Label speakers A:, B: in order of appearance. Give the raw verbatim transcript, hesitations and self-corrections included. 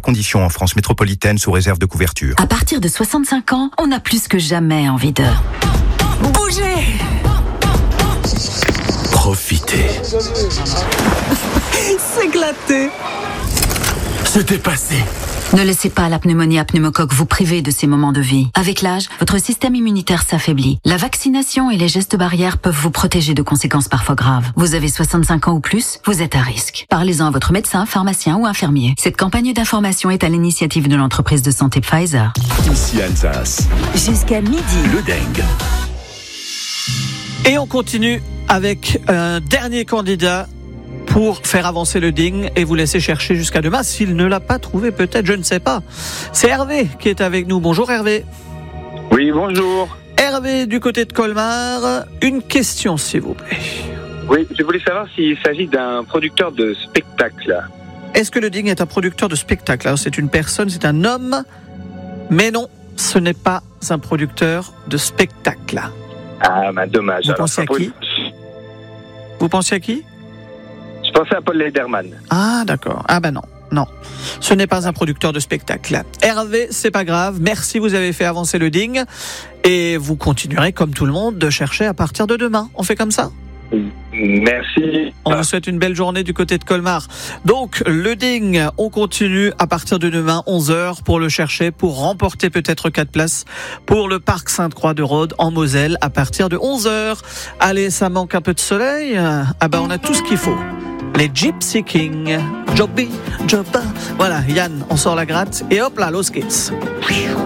A: conditions en France métropolitaine sous réserve de couverture.
B: À partir de soixante-cinq ans, on a plus que jamais envie de bouger.
C: Profitez.
B: S'éclater.
C: Se dépasser.
B: Ne laissez pas la pneumonie à pneumocoque vous priver de ces moments de vie. Avec l'âge, votre système immunitaire s'affaiblit. La vaccination et les gestes barrières peuvent vous protéger de conséquences parfois graves. Vous avez soixante-cinq ans ou plus, vous êtes à risque. Parlez-en à votre médecin, pharmacien ou infirmier. Cette campagne d'information est à l'initiative de l'entreprise de santé Pfizer.
C: Ici Alsace.
B: Jusqu'à midi.
C: Le dengue.
D: Et on continue avec un dernier candidat pour faire avancer le ding et vous laisser chercher jusqu'à demain. S'il ne l'a pas trouvé, peut-être, je ne sais pas. C'est Hervé qui est avec nous. Bonjour Hervé.
E: Oui, bonjour.
D: Hervé du côté de Colmar. Une question, s'il vous plaît.
E: Oui, je voulais savoir s'il s'agit d'un producteur de spectacle.
D: Est-ce que le ding est un producteur de spectacle? Alors, c'est une personne, c'est un homme, mais non, ce n'est pas un producteur de spectacle.
E: Ah, bah dommage.
D: Vous
E: Alors,
D: pensez à
E: pour...
D: qui Vous pensez à qui
E: Je pensais à Paul Lederman.
D: Ah, d'accord. Ah ben non, non. Ce n'est pas un producteur de spectacle. Hervé, c'est pas grave. Merci, vous avez fait avancer le ding. Et vous continuerez, comme tout le monde, de chercher à partir de demain. On fait comme ça ?
E: Merci.
D: On vous souhaite une belle journée du côté de Colmar. Donc, le ding, on continue à partir de demain, onze heures, pour le chercher, pour remporter peut-être quatre places pour le parc Sainte-Croix de Rhodes en Moselle à partir de onze heures. Allez, ça manque un peu de soleil. Ah ben, on a tout ce qu'il faut. Les Gypsy Kings, Jobby, Jobba. Voilà, Yann, on sort la gratte et hop là, Los Kids.